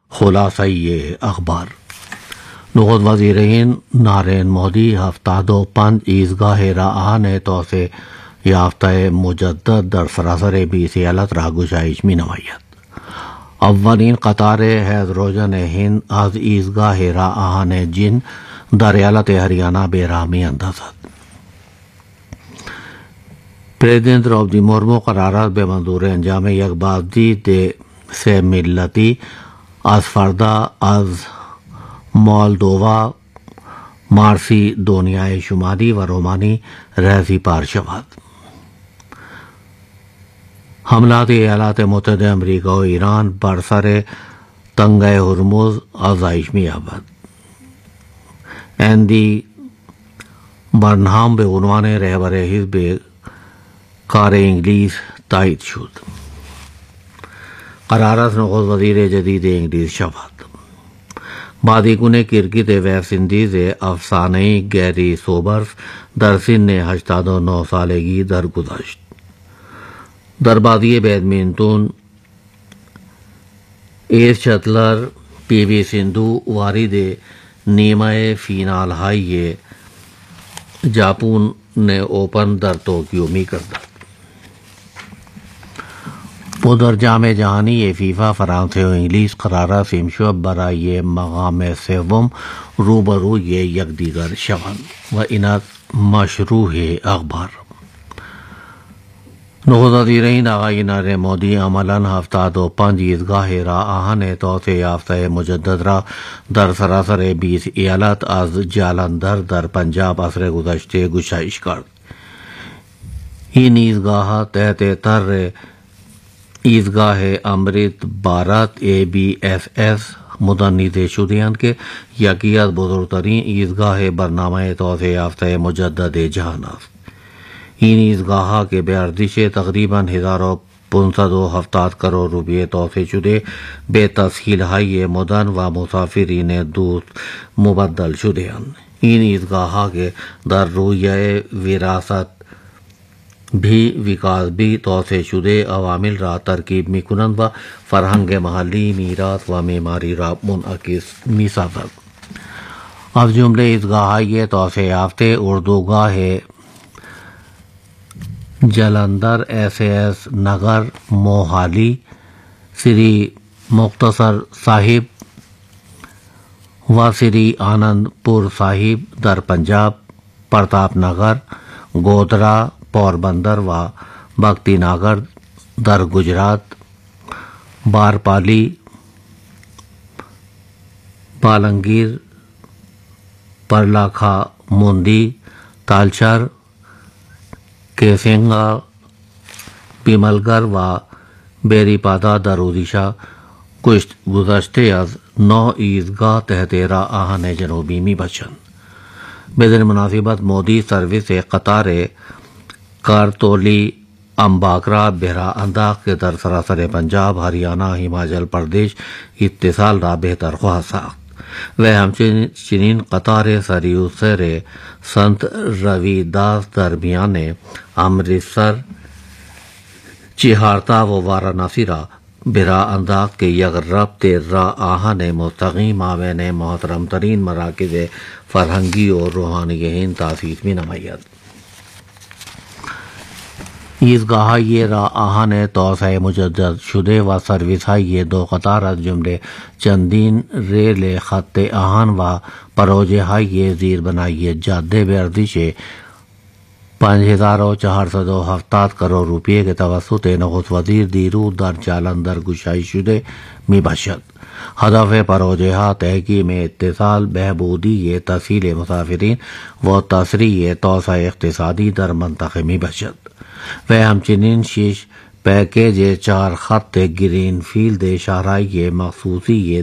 خلاصہ اخبار نخست وزیر ہند نریندر مودی ہفتہ دو پنج ایستگاہ راہنے توسعه یافتہ مجدد در سراسر 20 ایالت را گشایش می نماید. اولین قطار ہیدروجن ہند از ایستگاه راهن جین در ایالت ہریانہ به راه می اندازد. پریزیدنت دروپدی مرمو قرارات به منظور انجام یک بازدید سه ملتی از فردا از مولدووا، ماسیدونیای شمالی و رومانی رهسی پار شود. حملات ایالات متحده امریکا و ایران بر سر تنگه هرمز افزایش می‌یابد. اندی برنهام به عنوان رهبر حزب کار انگلیس تایید شد. قرارات نخست وزیر جدید انگلیس شود. بازیکن کرکٹ ویسٹ اندیز افسانه‌ای گیری سوبرز در سن 89 سالگی درگذشت. در بازی بیڈمنٹن ایس شٹلر پی وی سندھو وارد نیمه فینال های ژاپن اوپن در توکیو می کردند. ادھر جام جهانی فیفا فرانسه و انگلیس قرار است امشب برای مقام سوم روبروی یکدیگر شوند و این مشروع اخبار. نخست وزیر هند آقای نریندر مودی عملاً هفتاد و پنج ایستگاه راهن توسعه یافته مجدد را در سراسر 20 ایالت از جالندھر در پنجاب عصر گذشته گشایش کرد. این ایستگاه تحت طرح ایستگاه امرت بھارت ABSS مدنیت شده‌اند که یکی از بزرگترین ایستگاه برنامه توسعه یافته مجدد جهان است. این ایستگاه که به ارزش تقریباً 1570 کروڑ روپیه توسعه شده به تسهیل‌های مدرن و مسافرین دوست مبدل شده‌اند. این ایستگاه که در رویه وراثت بھی وکاس بھی توسعه شده عوامل را ترکیب می کنند و فرهنگ محلی میراث و معماری را منعکس می سازد. از جمله ایستگاه‌های توسعه یافته اردوگاه جلندر، SAS نگر موہالی، سری مختصر صاحب و سری آنند پور صاحب در پنجاب، پرتاپ نگر، گودرا، پوربندر و بھکتی ناگر در گجرات، بارپالی، بالنگیر، پرلاکھا موندی، تالچر، کیسنگا، بیملگر و بیری پادا در اڈیشہ گذشته از 9 ایستگاه تحت راهن جنوبی می باشند. بدین مناسبت مودی سروس قطار کارتولی امباکرا بهرا انداخت که در سراسر پنجاب، ہریانہ، ہماچل پردیش اتصال را بہتر خواهد ساخت و همچنین قطار سریوسر سنت روی داس درمیان امرتسر، چہارتا و وارانسی را بهرا انداخت که یک ربط راه آهن مستقیم مابین محترم ترین مراکز فرهنگی و روحانی هند تأسیس می نماید. ایستگاه‌های راه آهن توسعه مجدد شده و سرویس‌های دو قطار از جمله چندین ریل خط آهن و پروژه‌های زیربنایی جاده به ارزش 5470 کروڑ روپیه که توسط نخست وزیر دیروز در جالندھر گشایش شده می باشد. هدف پروژه تحکیم اتصال، بهبودی تسهیل مسافرین و تسریع توسعه اقتصادی در منطقه می باشد و همچنین 6 پیکیج 4 خط گرین فیلد شهرهای مخصوصی